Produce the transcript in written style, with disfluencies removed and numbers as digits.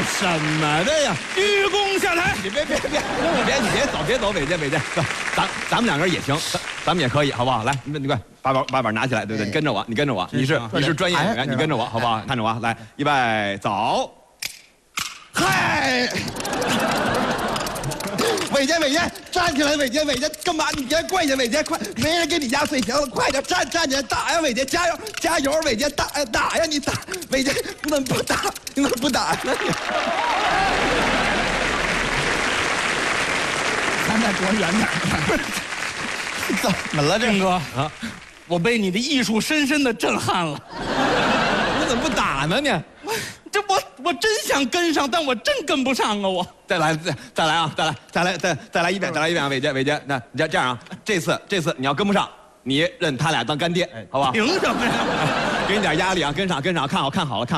什么的呀？ 鞠躬下台。 你别走，伟杰，走，咱们两个人也行，咱们也可以，好不好？来，你快把板拿起来，对不对？你跟着我，你是专业演员，你跟着我，好不好？看着我，来，预备，走。嗨，伟杰，站起来，伟杰，干嘛？你别跪下，伟杰，快，没人给你压岁钱了，快点站起来，打呀，伟杰，加油，伟杰，打呀，你打，伟杰，不能不打，你怎么不打呢？ 咱再躲远点。 怎么了， 郑哥啊？我被你的艺术深深的震撼了。 你怎么不打呢？你？ 我真想跟上，但我真跟不上啊！我再来啊！再来一遍啊！伟杰，那你这样啊，这次你要跟不上，你认他俩当干爹，好不好？ 凭什么呀？ 给你点压力啊！跟上，看好了。